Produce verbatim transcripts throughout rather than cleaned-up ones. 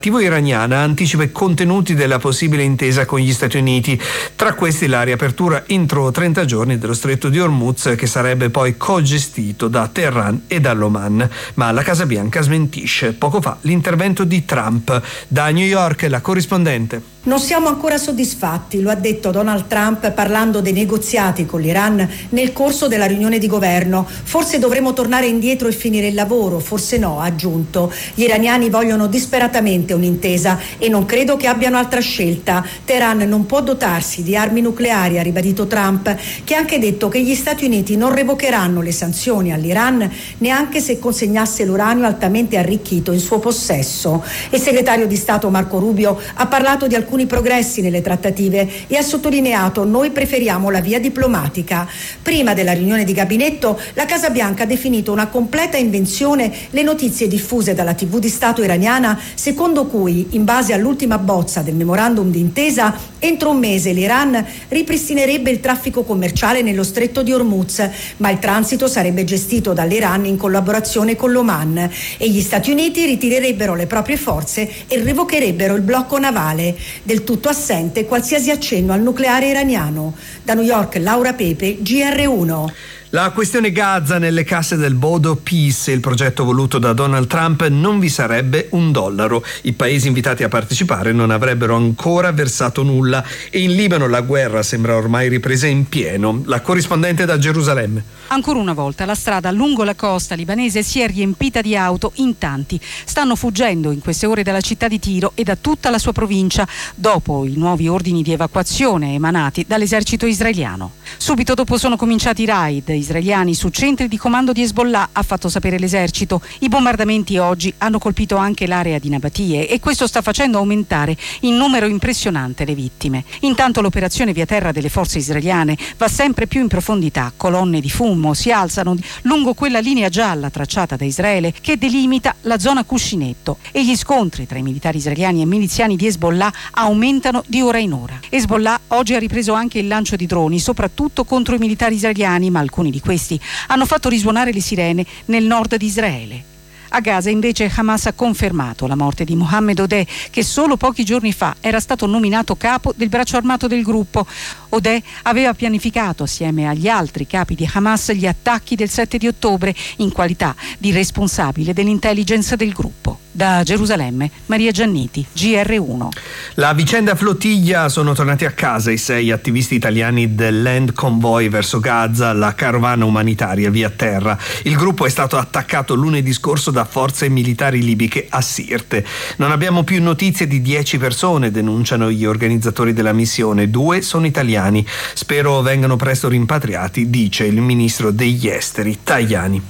tivù iraniana anticipa i contenuti della possibile intesa con gli Stati Uniti, tra questi la riapertura entro trenta giorni dello stretto di Hormuz, che sarebbe poi cogestito da Teheran e dall'Oman, ma la Casa Bianca smentisce. Poco fa l'intervento di Trump. Da New York la corrispondente. Non siamo ancora soddisfatti, lo ha detto Donald Trump parlando dei negoziati con l'Iran nel corso della riunione di governo. Forse dovremo tornare indietro e finire il lavoro, forse no, ha aggiunto. Gli iraniani vogliono disperatamente un'intesa e non credo che abbiano altra scelta. Teheran non può dotarsi di armi nucleari, ha ribadito Trump, che ha anche detto che gli Stati Uniti non revocheranno le sanzioni all'Iran neanche se consegnasse l'uranio altamente arricchito in suo possesso. Il segretario di Stato Marco Rubio ha parlato di alcuni alcuni progressi nelle trattative e ha sottolineato: noi preferiamo la via diplomatica. Prima della riunione di gabinetto, la Casa Bianca ha definito una completa invenzione le notizie diffuse dalla tivù di Stato iraniana, secondo cui, in base all'ultima bozza del memorandum d'intesa, entro un mese l'Iran ripristinerebbe il traffico commerciale nello stretto di Hormuz, ma il transito sarebbe gestito dall'Iran in collaborazione con l'Oman e gli Stati Uniti ritirerebbero le proprie forze e revocherebbero il blocco navale. Del tutto assente qualsiasi accenno al nucleare iraniano. Da New York, Laura Pepe, G R uno. La questione Gaza nelle casse del Bodo Peace, il progetto voluto da Donald Trump, non vi sarebbe un dollaro. I paesi invitati a partecipare non avrebbero ancora versato nulla e in Libano la guerra sembra ormai ripresa in pieno. La corrispondente da Gerusalemme. Ancora una volta la strada lungo la costa libanese si è riempita di auto in tanti. Stanno fuggendo in queste ore dalla città di Tiro e da tutta la sua provincia dopo i nuovi ordini di evacuazione emanati dall'esercito israeliano. Subito dopo sono cominciati i raid israeliani su centri di comando di Hezbollah, ha fatto sapere l'esercito. I bombardamenti oggi hanno colpito anche l'area di Nabatie e questo sta facendo aumentare in numero impressionante le vittime. Intanto l'operazione via terra delle forze israeliane va sempre più in profondità. Colonne di fumo si alzano lungo quella linea gialla tracciata da Israele che delimita la zona cuscinetto e gli scontri tra i militari israeliani e miliziani di Hezbollah aumentano di ora in ora. Hezbollah oggi ha ripreso anche il lancio di droni, soprattutto contro i militari israeliani, ma alcuni di questi hanno fatto risuonare le sirene nel nord di Israele. A Gaza invece Hamas ha confermato la morte di Mohammed Odeh, che solo pochi giorni fa era stato nominato capo del braccio armato del gruppo. Odeh aveva pianificato assieme agli altri capi di Hamas gli attacchi del sette di ottobre in qualità di responsabile dell'intelligence del gruppo. Da Gerusalemme, Maria Gianniti, G R uno. La vicenda Flottiglia: sono tornati a casa i sei attivisti italiani del Land Convoy verso Gaza, la carovana umanitaria via terra. Il gruppo è stato attaccato lunedì scorso da forze militari libiche a Sirte. Non abbiamo più notizie di dieci persone, denunciano gli organizzatori della missione. Due sono italiani. Spero vengano presto rimpatriati, dice il ministro degli esteri Tajani.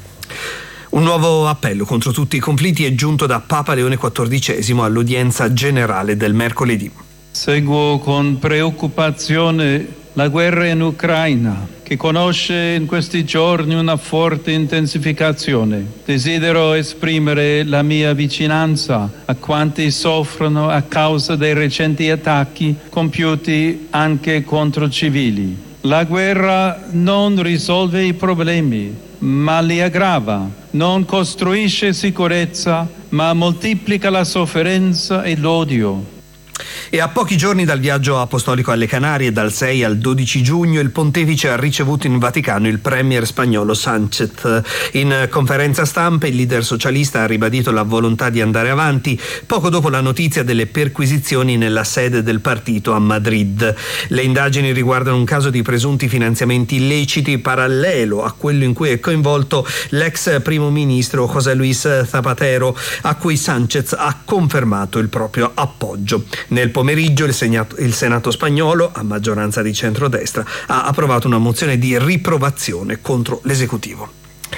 Un nuovo appello contro tutti i conflitti è giunto da Papa Leone quattordicesimo all'udienza generale del mercoledì. Seguo con preoccupazione la guerra in Ucraina, che conosce in questi giorni una forte intensificazione. Desidero esprimere la mia vicinanza a quanti soffrono a causa dei recenti attacchi compiuti anche contro civili. La guerra non risolve i problemi, ma li aggrava. Non costruisce sicurezza, ma moltiplica la sofferenza e l'odio. E a pochi giorni dal viaggio apostolico alle Canarie, dal sei al dodici giugno, il pontefice ha ricevuto in Vaticano il premier spagnolo Sánchez. In conferenza stampa il leader socialista ha ribadito la volontà di andare avanti poco dopo la notizia delle perquisizioni nella sede del partito a Madrid. Le indagini riguardano un caso di presunti finanziamenti illeciti parallelo a quello in cui è coinvolto l'ex primo ministro José Luis Zapatero, a cui Sánchez ha confermato il proprio appoggio. Nel pomeriggio il, segnato, il Senato spagnolo, a maggioranza di centrodestra, ha approvato una mozione di riprovazione contro l'esecutivo.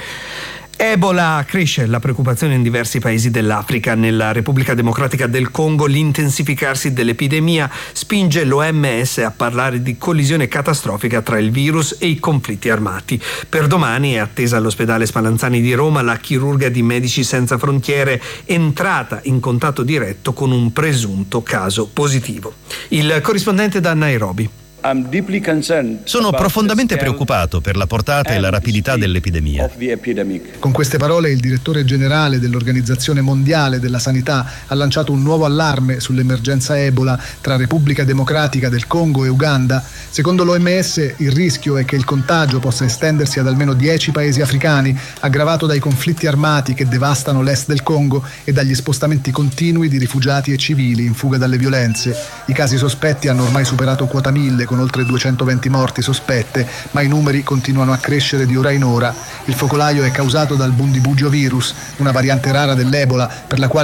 Ebola: cresce la preoccupazione in diversi paesi dell'Africa. Nella Repubblica Democratica del Congo l'intensificarsi dell'epidemia spinge l'O M S a parlare di collisione catastrofica tra il virus e i conflitti armati. Per domani è attesa all'ospedale Spallanzani di Roma la chirurga di Medici Senza Frontiere, entrata in contatto diretto con un presunto caso positivo. Il corrispondente da Nairobi. Sono profondamente preoccupato per la portata e la rapidità dell'epidemia. Con queste parole il direttore generale dell'Organizzazione Mondiale della Sanità ha lanciato un nuovo allarme sull'emergenza Ebola tra Repubblica Democratica del Congo e Uganda. Secondo l'O M S il rischio è che il contagio possa estendersi ad almeno dieci paesi africani, aggravato dai conflitti armati che devastano l'est del Congo e dagli spostamenti continui di rifugiati e civili in fuga dalle violenze. I casi sospetti hanno ormai superato quota mille, con oltre duecentoventi morti sospette, ma i numeri continuano a crescere di ora in ora. Il focolaio è causato dal bundibugyo virus, una variante rara dell'Ebola per la quale